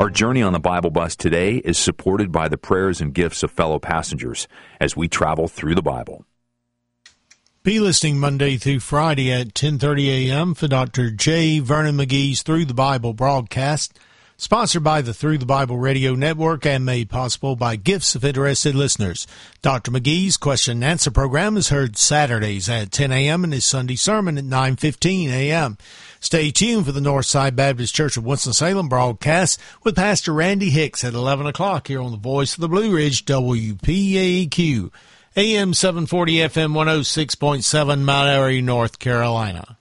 Our journey on the Bible Bus today is supported by the prayers and gifts of fellow passengers as we travel through the Bible. Be listening Monday through Friday at 10:30 a.m. for Dr. J. Vernon McGee's Through the Bible broadcast, sponsored by the Through the Bible Radio Network and made possible by gifts of interested listeners. Dr. McGee's question and answer program is heard Saturdays at 10 a.m. and his Sunday sermon at 9:15 a.m. Stay tuned for the Northside Baptist Church of Winston-Salem broadcast with Pastor Randy Hicks at 11 o'clock here on the Voice of the Blue Ridge, WPAQ, AM 740, FM 106.7, Mount Airy, North Carolina.